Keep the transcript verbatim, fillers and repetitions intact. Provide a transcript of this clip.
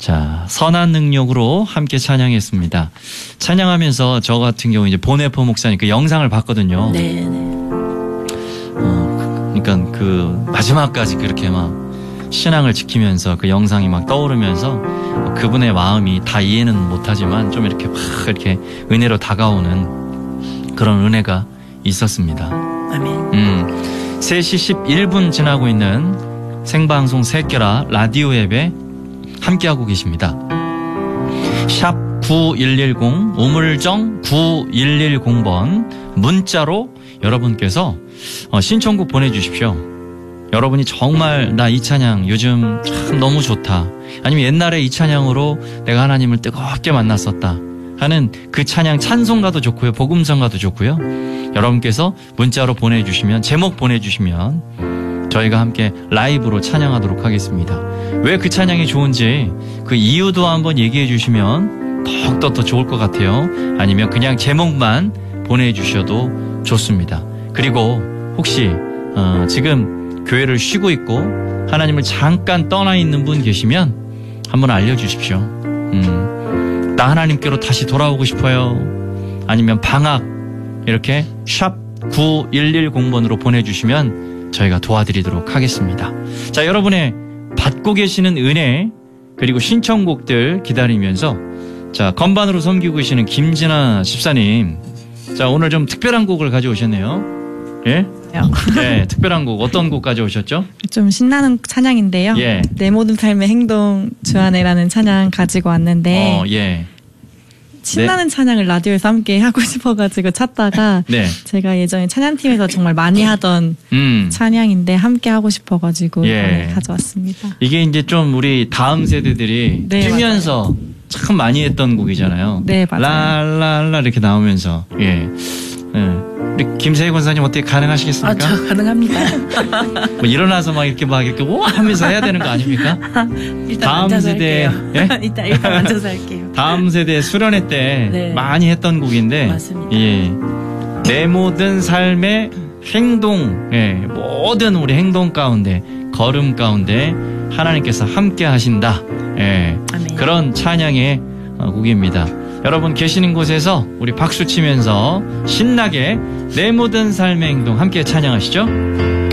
자, 선한 능력으로 함께 찬양했습니다. 찬양하면서 저 같은 경우 이제 보네포 목사님 그 영상을 봤거든요. 네, 네. 어, 그러니까 그 마지막까지 그렇게 막 신앙을 지키면서 그 영상이 막 떠오르면서 그분의 마음이 다 이해는 못하지만 좀 이렇게 막 이렇게 은혜로 다가오는 그런 은혜가 있었습니다. 아멘. 음, 세 시 십일 분 지나고 있는 생방송 새끼라 라디오 앱에 함께하고 계십니다. 샵 구일일공 우물정 구일일공 번 문자로 여러분께서 신청곡 보내주십시오. 여러분이 정말 나 이 찬양 요즘 참 너무 좋다, 아니면 옛날에 이 찬양으로 내가 하나님을 뜨겁게 만났었다 하는 그 찬양, 찬송가도 좋고요, 복음성가도 좋고요, 여러분께서 문자로 보내주시면, 제목 보내주시면 저희가 함께 라이브로 찬양하도록 하겠습니다. 왜 그 찬양이 좋은지 그 이유도 한번 얘기해 주시면 더욱더 더 좋을 것 같아요. 아니면 그냥 제목만 보내주셔도 좋습니다. 그리고 혹시 어, 지금 교회를 쉬고 있고 하나님을 잠깐 떠나 있는 분 계시면 한번 알려주십시오. 음, 나 하나님께로 다시 돌아오고 싶어요. 아니면 방학, 이렇게 샵 구일일공 번으로 보내주시면 저희가 도와드리도록 하겠습니다. 자, 여러분의 받고 계시는 은혜 그리고 신청곡들 기다리면서, 자, 건반으로 섬기고 계시는 김진아 집사님, 자, 오늘 좀 특별한 곡을 가져오셨네요. 예? 네, 특별한 곡 어떤 곡 가져오셨죠? 좀 신나는 찬양인데요. 예. 내 모든 삶의 행동 주 안에라는 찬양 가지고 왔는데, 어, 예. 신나는 네. 찬양을 라디오에서 함께 하고 싶어가지고 찾다가 네. 제가 예전에 찬양팀에서 정말 많이 하던 음. 찬양인데 함께 하고 싶어가지고 예. 가져왔습니다. 이게 이제 좀 우리 다음 세대들이 네, 뛰면서 맞아요. 참 많이 했던 곡이잖아요. 네, 맞아요. 랄랄라 이렇게 나오면서. 예. 예. 우리 김세희 권사님 어떻게 가능하시겠습니까? 아, 저 가능합니다. 뭐 일어나서 막 이렇게 막 이렇게 오 하면서 해야 되는 거 아닙니까? 일단 다음 세대, 예? 일단 일단 앉아서 할게요. 다음 세대 수련회 때 네. 많이 했던 곡인데, 맞습니다. 예. 내 모든 삶의 행동, 예, 모든 우리 행동 가운데, 걸음 가운데 하나님께서 함께 하신다. 예. 아멘. 그런 찬양의 곡입니다. 여러분 계시는 곳에서 우리 박수 치면서 신나게 내 모든 삶의 행동 함께 찬양하시죠.